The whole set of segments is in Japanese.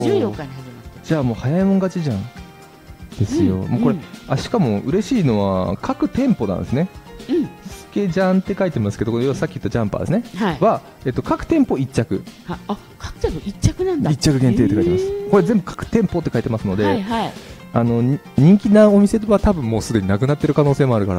14日に始まってる。 じゃあもう早いもん勝ちじゃんですよ、もうこれ、しかも嬉しいのは各店舗なんですね。スケジャンって書いてますけど、これ要はさっき言ったジャンパーですね、は、各店舗1着。 各店舗1着なんだ。 1着限定って書いてます。これ全部各店舗って書いてますので、人気なお店は多分もうすでになくなってる可能性もあるから、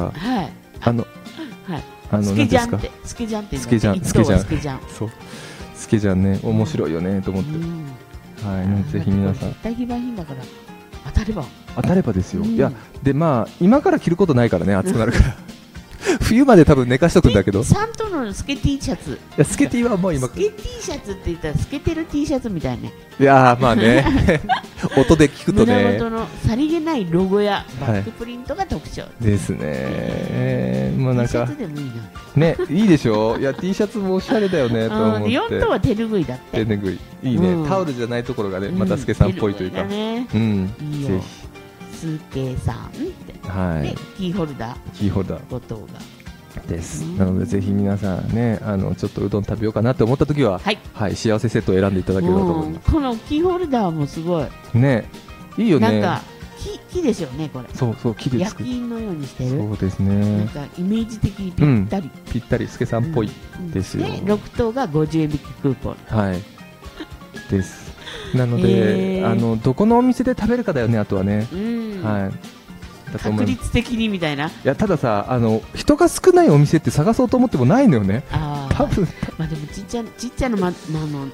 スケジャンって、スケジャンって、 スケジャン、そう、スケジャンね、面白いよねと思って、ぜひ皆さん、 絶対非売品だから当たればですよ。 いやで、まあ今から着ることないからね、暑くなるから冬まで多分寝かしとくんだけど。 ちゃんとのスケ T シャツ。いや、スケ T はもう今。 スケ T シャツって言ったらスケてる T シャツみたいね。 いやー、まあね音で聞くとね、 胸元のさりげないロゴやバックプリントが特徴ですね。もうなんか T シャツでもいいなね、いいでしょ。いや T シャツもおしゃれだよねと思って。 4とは手ぬぐいだって。 手ぬぐいいいね、タオルじゃないところがね、またスケさんっぽいというか、ぜひスケさんって、キーホルダー後藤がです。なのでぜひ皆さんね、ちょっとうどん食べようかなって思った時は、幸せセットを選んでいただければと思います。 このキーホルダーもすごいね、いいよね。 なんか木でしょうね、これ。 そうそう、木で焼き印のようにしてる。 そうですね。 なんかイメージ的にぴったり、 ぴったり、スケさんっぽいですよ。 で6等が50円引きクーポン。 です。なので、どこのお店で食べるかだよね、あとはね。 確率的にみたいな。いや、たださ、人が少ないお店って探そうと思ってもないのよね。多分。 まあでもちっちゃな間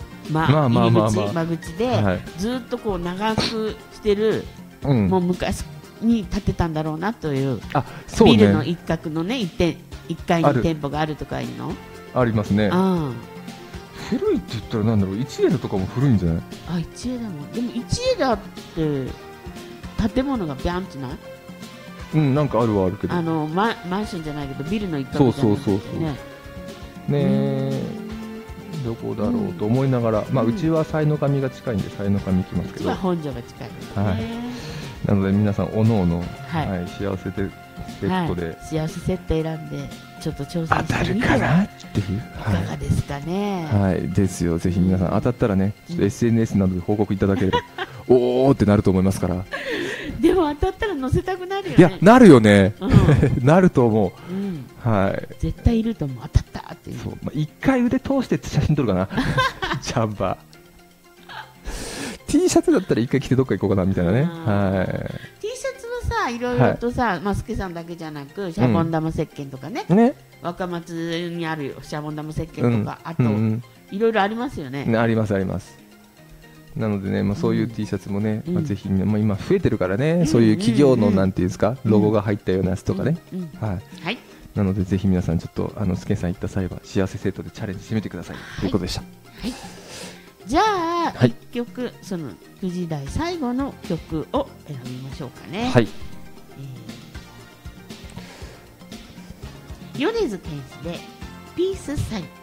口でずっとこう長くしてる、もう昔に建てたんだろうなという。ビルの一角のね、1階に店舗があるとかいうのありますね。古いって言ったらなんだろう、一枝とかも古いんじゃない？ 一枝も。でも一枝って建物がビャンってない？ なんかあるはあるけど、 マンションじゃないけどビルの一角じゃなくてね。ね、 どこだろうと思いながら、まあうちは西の神が近いんで西の神行きますけど、 うちは本所が近いですね。 なので皆さんおのおの幸せセットで、 幸せセット選んでちょっと挑戦してみて当たるかなっていう、 いかがですかね。 ですよ。ぜひ皆さん当たったらね、ちょっと SNS などで報告いただければおーってなると思いますから。 でも当たったら載せたくなるよね。 いや、なるよね。なると思う。 絶対いると思う。当たったっていう。 そう、一回腕通して写真撮るかな。ジャンパー。T シャツだったら一回着てどっか行こうかなみたいなね。 T シャツはさ、いろいろとさ、スケさんだけじゃなくシャボン玉石鹸とかね、若松にあるシャボン玉石鹸とか、あといろいろありますよね。 ありますあります。なのでね、そういう T シャツもね、ぜひね、今増えてるからね、そういう企業のなんていうんですか、ロゴが入ったようなやつとかね。なのでぜひ皆さんちょっとスケさん行った際は幸せセットでチャレンジしてみてくださいということでした。 じゃあ1曲、その9時台最後の曲を選びましょうかね。米津玄師でピースサイン。